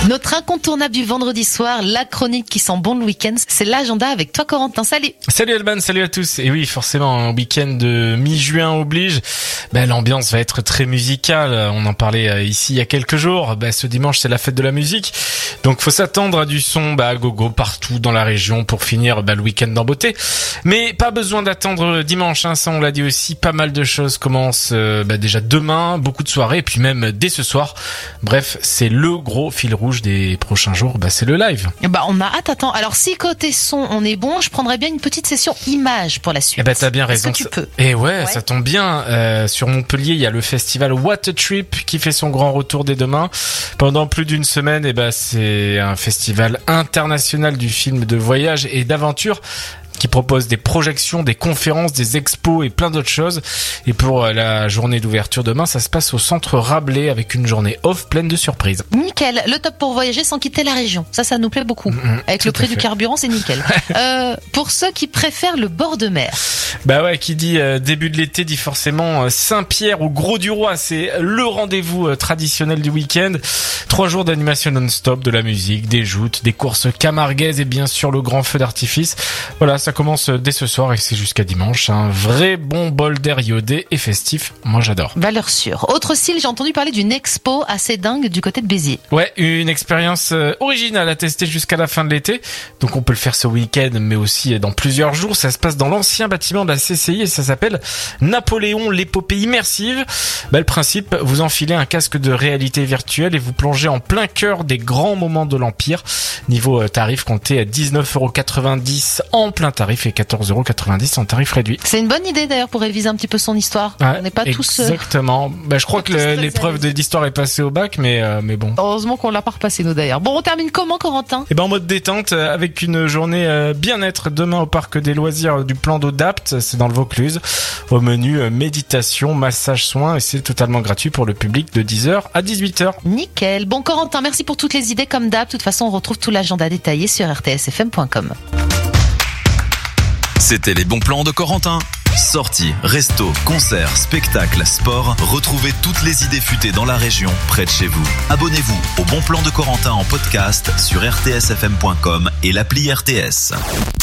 Notre incontournable du vendredi soir, la chronique qui sent bon le week-end, c'est l'agenda avec toi Corentin. Salut. Salut Alban, salut à tous. Et oui, forcément, un week-end de mi-juin oblige. L'ambiance va être très musicale. On en parlait ici il y a quelques jours. Ce dimanche, c'est la fête de la musique. Donc faut s'attendre à du son gogo partout dans la région pour finir le week-end en beauté. Mais pas besoin d'attendre dimanche, ça on l'a dit aussi. Pas mal de choses commencent déjà demain, beaucoup de soirées, et puis même dès ce soir. Bref, c'est le gros fil rouge des prochains jours, c'est le live. On a hâte, attends. Alors si côté son on est bon, je prendrais bien une petite session image pour la suite. T'as bien raison. Est-ce que tu peux? Et ouais, ça tombe bien. Sur Montpellier, il y a le festival What a Trip qui fait son grand retour dès demain. Pendant plus d'une semaine, c'est un festival international du film de voyage et d'aventure qui propose des projections, des conférences, des expos et plein d'autres choses. Et pour la journée d'ouverture demain, ça se passe au centre Rabelais avec une journée off pleine de surprises. Nickel, le top pour voyager sans quitter la région. Ça nous plaît beaucoup. Avec le prix du carburant, c'est nickel. Pour ceux qui préfèrent le bord de mer. Qui dit début de l'été dit forcément Saint-Pierre au Grau-du-Roi. C'est le rendez-vous traditionnel du week-end. 3 jours d'animation non-stop, de la musique, des joutes, des courses camarguaises et bien sûr le grand feu d'artifice. Voilà, ça commence dès ce soir et c'est jusqu'à dimanche. Un vrai bon bol d'air iodé et festif. Moi, j'adore. Valeur sûre. Autre style, j'ai entendu parler d'une expo assez dingue du côté de Béziers. Ouais, une expérience originale à tester jusqu'à la fin de l'été. Donc, on peut le faire ce week-end, mais aussi dans plusieurs jours. Ça se passe dans l'ancien bâtiment de la CCI et ça s'appelle Napoléon, l'épopée immersive. Le principe, vous enfilez un casque de réalité virtuelle et vous plongez en plein cœur des grands moments de l'Empire. Niveau tarif, comptez à 19,90€ en plein tarif et 14,90€ en tarif réduit. C'est une bonne idée d'ailleurs pour réviser un petit peu son histoire. Ouais, on n'est pas tous... Exactement. Je crois que l'épreuve d'histoire est passée au bac, mais bon. Heureusement qu'on l'a pas repassé nous d'ailleurs. Bon, on termine comment Corentin ? En mode détente avec une journée bien-être demain au parc des loisirs du Plan d'Eau d'Apt, c'est dans le Vaucluse. Au menu méditation, massage, soins et c'est totalement gratuit pour le public de 10h à 18h. Nickel. Bon Corentin, merci pour toutes les idées comme d'hab. De toute façon, on retrouve tout l'agenda détaillé sur rtsfm.com. C'était les bons plans de Corentin. Sorties, restos, concerts, spectacles, sport. Retrouvez toutes les idées futées dans la région, près de chez vous. Abonnez-vous au Bon Plan de Corentin en podcast sur rtsfm.com et l'appli RTS.